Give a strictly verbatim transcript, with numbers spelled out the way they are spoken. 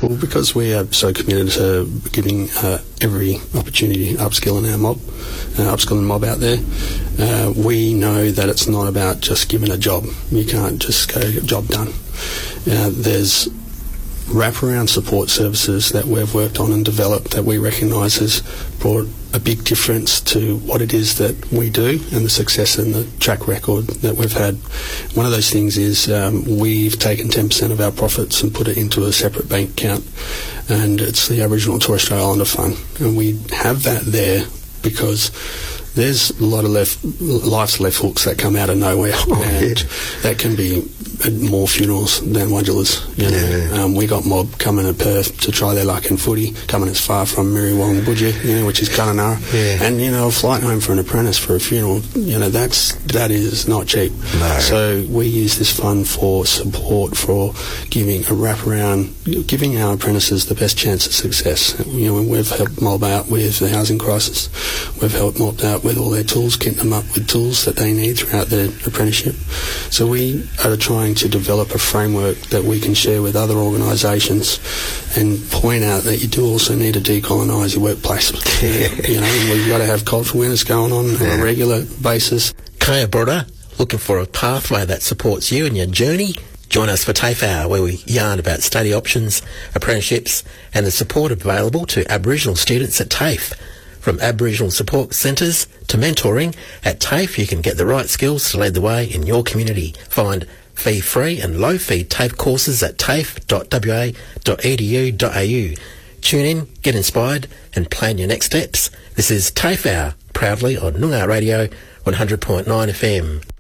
Well, because we are so committed to giving uh, every opportunity upskilling our mob, uh, upskilling mob out there, uh, we know that it's not about just giving a job. You can't just go, job done. Uh, there's wraparound support services that we've worked on and developed that we recognise has brought a big difference to what it is that we do and the success and the track record that we've had. One of those things is um, we've taken ten percent of our profits and put it into a separate bank account, and it's the Aboriginal and Torres Strait Islander Fund, and we have that there because there's a lot of left, life's left hooks that come out of nowhere, oh, and yeah. that can be more funerals than Wadjulas. You know, yeah. um, we got mob coming to Perth to try their luck in footy, coming as far from Miriwong Budgie, you know, which is Kununurra, yeah. and you know, a flight home for an apprentice for a funeral. You know, that's that is not cheap. No. So we use this fund for support, for giving a wraparound, giving our apprentices the best chance of success. You know, we've helped mob out with the housing crisis. We've helped mob out with all their tools, kitting them up with tools that they need throughout their apprenticeship. So we are trying to develop a framework that we can share with other organisations and point out that you do also need to decolonise your workplace. You know, we've got to have cultural awareness going on on a regular basis. Kaya Broda, looking for a pathway that supports you in your journey? Join us for TAFE Hour, where we yarn about study options, apprenticeships and the support available to Aboriginal students at TAFE. From Aboriginal support centres to mentoring, at TAFE you can get the right skills to lead the way in your community. Find fee-free and low-fee TAFE courses at tafe dot w a dot e d u dot a u. Tune in, get inspired and plan your next steps. This is TAFE Hour, proudly on Noongar Radio one hundred point nine F M.